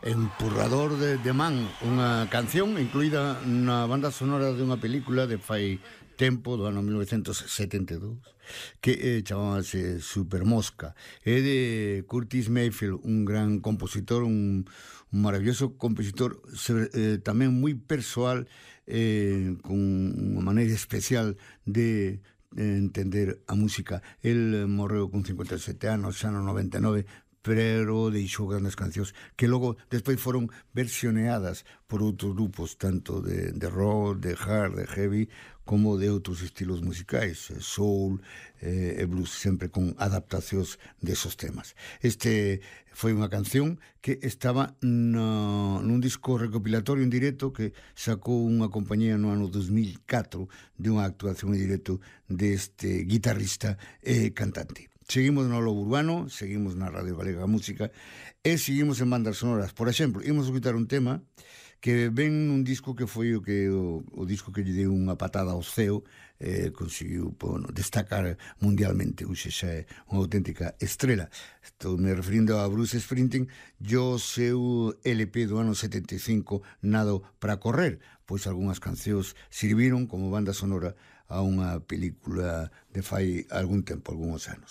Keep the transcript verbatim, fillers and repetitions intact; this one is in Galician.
Empurrador de, de Man, unha canción incluída na banda sonora de unha película de fai tempo, do ano mil novecentos setenta e dous, que eh, chamábase Supermosca. É de Curtis Mayfield, un gran compositor, un, un maravilloso compositor, se, eh, tamén moi persoal, eh, con unha maneira especial de entender a música. El morreu con cincuenta e sete anos, xa no noventa e nove, pero deixou grandes cancións que logo despois foron versioneadas por outros grupos, tanto de, de rock, de hard, de heavy, como de outros estilos musicais, soul eh, e blues, sempre con adaptacións desos temas. Este foi unha canción que estaba no, nun disco recopilatorio en directo que sacou unha compañía no ano dos mil catro de unha actuación en directo deste guitarrista e cantante. Seguimos no Lobo Urbano, seguimos na Radio Galega Música e seguimos en bandas sonoras. Por exemplo, imos escutar un tema que ven nun disco que foi o que o, o disco que lle deu unha patada ao ceo, eh, conseguiu bueno, destacar mundialmente. Uxe xa é unha auténtica estrela. Estou me referindo a Bruce Springsteen, yo seu L P do ano setenta e cinco, Nado para correr, pois algunhas cancións sirviron como banda sonora a unha película de fai algún tempo, algúns anos.